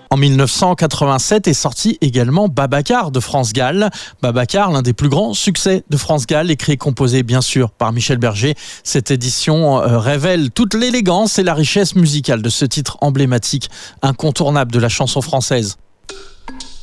En 1987 est sorti également Babacar de France Gall. Babacar, l'un des plus grands succès de France Gall, écrit et composé bien sûr par Michel Berger. Cette édition révèle toute l'élégance et la richesse musicale de ce titre emblématique, incontournable de la chanson française.